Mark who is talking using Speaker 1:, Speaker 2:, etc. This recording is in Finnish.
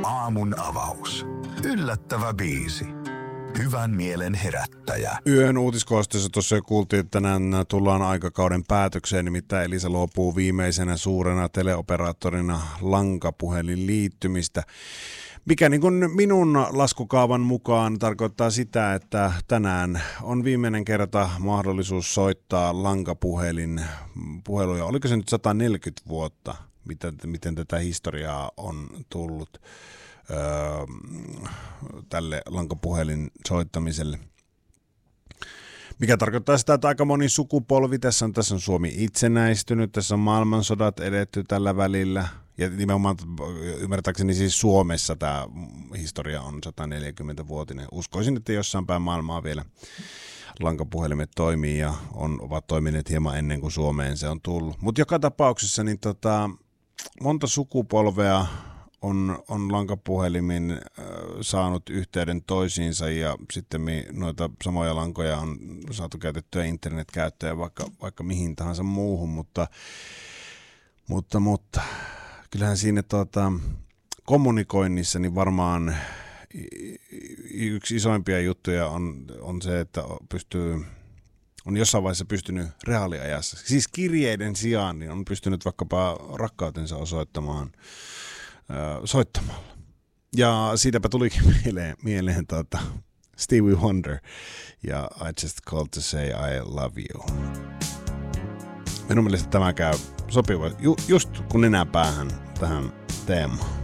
Speaker 1: Aamun avaus. Yllättävä biisi. Hyvän mielen herättäjä.
Speaker 2: Yön uutiskoosteessa tuossa jo kuultiin, että tänään tullaan aikakauden päätökseen, nimittäin Elisa luopuu viimeisenä suurena teleoperaattorina lankapuhelin liittymistä. Mikä niin kuin minun laskukaavan mukaan tarkoittaa sitä, että tänään on viimeinen kerta mahdollisuus soittaa lankapuhelin puheluja. Oliko se nyt 140 vuotta, miten tätä historiaa on tullut tälle lankapuhelin soittamiselle? Mikä tarkoittaa sitä, että aika moni sukupolvi, tässä on Suomi itsenäistynyt, tässä on maailmansodat edetty tällä välillä. Ja nimenomaan ymmärtääkseni siis Suomessa tämä historia on 140-vuotinen. Uskoisin, että jossain päin maailmaa vielä lankapuhelimet toimii ja ovat toimineet hieman ennen kuin Suomeen se on tullut. Mutta joka tapauksessa niin monta sukupolvea on lankapuhelimin saanut yhteyden toisiinsa ja sitten noita samoja lankoja on saatu käytettyä internetkäyttöön vaikka mihin tahansa muuhun, mutta kyllähän siinä kommunikoinnissa niin varmaan yksi isoimpia juttuja on se, että on jossain vaiheessa pystynyt reaaliajassa, siis kirjeiden sijaan, niin on pystynyt vaikkapa rakkautensa osoittamaan soittamalla. Ja siitäpä tulikin mieleen Stevie Wonder ja I Just Called to Say I Love You. Minun mielestä tämä käy sopiva just kun nenä päähän tähän teemaan.